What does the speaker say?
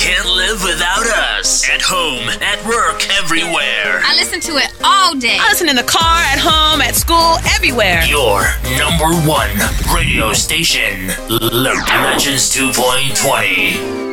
can't live without us. At home, at work, everywhere. I listen to it all day. I listen in the car, at home, at school, everywhere. Your number one radio station, Legends 2.20.